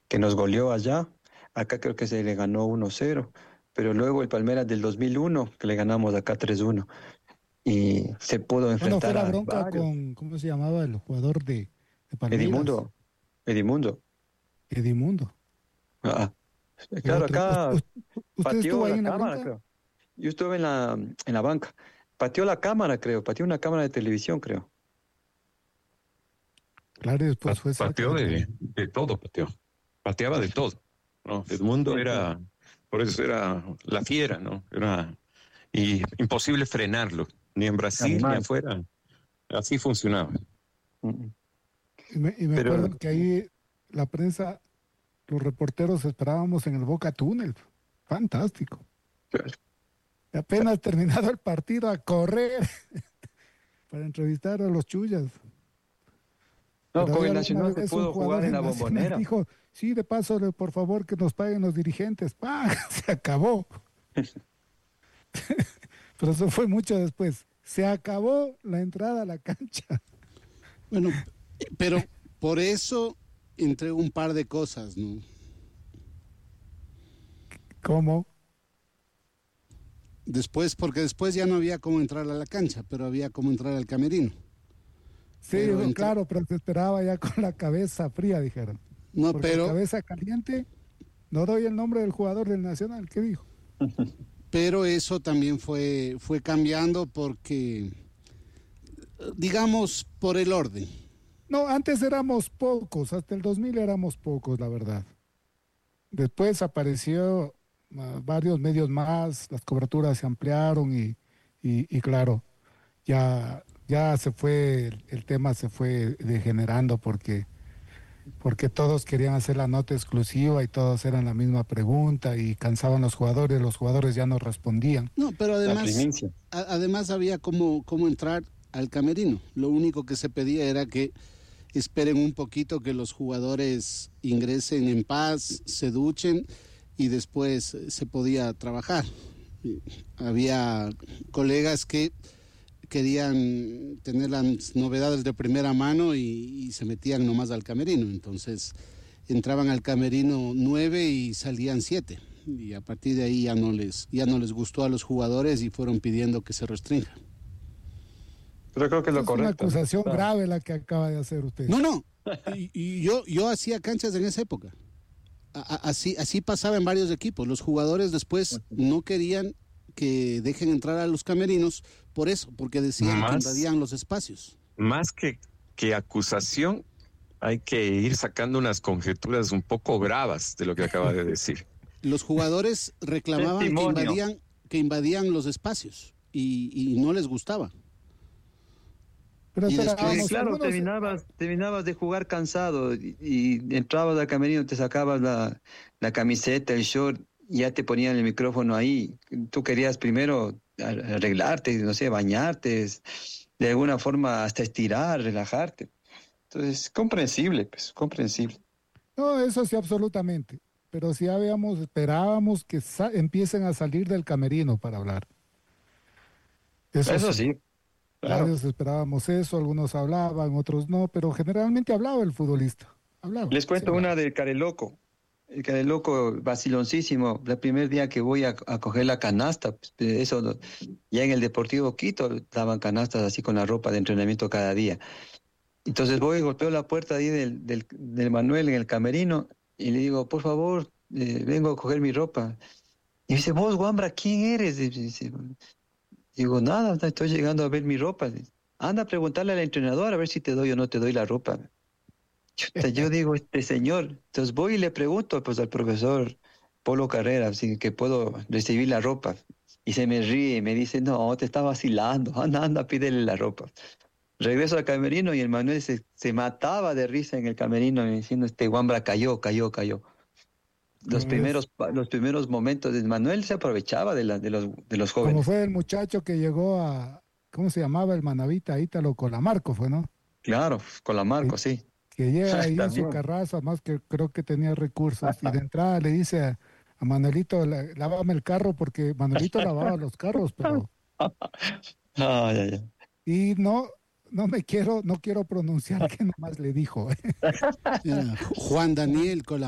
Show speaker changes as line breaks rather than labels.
que nos goleó allá. Acá creo que se le ganó 1-0, pero luego el Palmeiras del 2001, que le ganamos acá 3-1, y se pudo
¿Cuándo fue
enfrentar
la
a
bronca
varios.
con, ¿cómo se llamaba el jugador de Palmeiras?
Edimundo, Edimundo.
Edimundo.
Ah,
¿Qué
claro,
otro?
acá
¿Usted estuvo
pateó
ahí
la
en la
cámara,
bronca?
creo. Yo estuve en la banca. Pateó la cámara, creo. Pateó una cámara de televisión, creo.
Claro, y después fue cerca
Pateó
del gol.
de todo, pateó. Pateaba de todo, ¿no? Edmundo
Sí, sí.
era, por eso era la fiera, ¿no? Era y imposible frenarlo, ni en Brasil ni
Animal.
afuera. Así funcionaba.
Mm.
Y me
Pero
acuerdo que ahí la prensa, los reporteros esperábamos en el Boca Túnel. Fantástico. Y apenas terminado el partido a correr para entrevistar a los Chuyas.
no,
Pero
con
ahí
el
alguna
Nacional se
vez un
pudo
jugador
jugar en
del
la
Nacional
Bombonera.
dijo, sí, de paso, por favor, que nos paguen los dirigentes. ¡Pah! Se acabó. Pero eso fue mucho después. Se acabó la entrada a la cancha.
Bueno, pero por eso entre un par de cosas, ¿no?
¿Cómo?
Después, porque después ya no había cómo entrar a la cancha, pero había cómo entrar al camerino.
Sí,
Pero entre,
claro, pero se esperaba ya con la cabeza fría, dijeron.
no,
Porque
pero,
cabeza caliente, no doy el nombre del jugador del Nacional. ¿Qué dijo?
pero eso también fue cambiando porque, digamos, por el orden.
No, antes éramos pocos, hasta el 2000 éramos pocos, la verdad. Después apareció varios medios más, las coberturas se ampliaron y claro, ya se fue, el tema se fue degenerando porque todos querían hacer la nota exclusiva y todos eran la misma pregunta y cansaban los jugadores ya no respondían.
No, pero
La
además,
primicia.
además había cómo entrar al camerino. Lo único que se pedía era que esperen un poquito que los jugadores ingresen en paz, se duchen y después se podía trabajar. Había colegas que querían tener las novedades de primera mano y se metían nomás al camerino. Entonces entraban al camerino 9 y salían 7. Y a partir de ahí ya no les gustó a los jugadores y fueron pidiendo que se restrinja.
Pero creo que es
Esa
lo
es una
correcto.
acusación
Claro.
grave la que acaba de hacer usted.
No. Y yo hacía canchas en esa época. Así pasaba en varios equipos. Los jugadores después no querían que dejen entrar a los camerinos por eso, porque decían que
Más,
invadían los espacios.
más que acusación, hay que ir sacando unas conjeturas un poco bravas de lo que acaba de decir.
Los jugadores reclamaban
Testimonio.
que invadían los espacios y no les gustaba.
Pero
Y después,
Porque
esperábamos,
claro,
algunos,
terminabas de jugar cansado y entrabas al camerino, te sacabas la camiseta, el short, y ya te ponían el micrófono ahí. Tú querías primero arreglarte, no sé, bañarte, de alguna forma hasta estirar, relajarte. Entonces, comprensible, pues, comprensible.
no, eso sí, absolutamente. Pero sí esperábamos que empiecen a salir del camerino para hablar. Eso
Eso
sí.
sí, claro.
Varios esperábamos eso, algunos hablaban, otros no, pero generalmente hablaba el futbolista. Hablaba,
Les
sí
cuento
hablaba.
una del Careloco. El Careloco vaciloncísimo. El primer día que voy a coger la canasta, pues, eso, ya en el Deportivo Quito daban canastas así con la ropa de entrenamiento cada día. Entonces voy, golpeo la puerta ahí del Manuel en el camerino y le digo, por favor, vengo a coger mi ropa. Y dice, vos, Wambra, ¿quién eres? Digo, nada, estoy llegando a ver mi ropa. Anda a preguntarle al entrenador a ver si te doy o no te doy la ropa. Chuta, yo digo, este señor, entonces voy y le pregunto pues al profesor Polo Carrera si que puedo recibir la ropa. Y se me ríe y me dice, no, te está vacilando, anda, pídele la ropa. Regreso al camerino y el Manuel se mataba de risa en el camerino diciendo, este Wambra cayó. Los
No es
primeros momentos de Manuel se aprovechaba de los
como
jóvenes.
fue el muchacho que llegó ¿cómo se llamaba? El Manavita Ítalo Colamarco fue, ¿no?
Claro, con la
Que,
Marco, sí.
que llega ahí en su
También.
carrazo, además que creo que tenía recursos, y de entrada le dice a Manuelito, lávame el carro, porque Manuelito lavaba los carros, pero,
Ay, ay, ay.
y no quiero pronunciar qué nomás le dijo.
Era Juan Daniel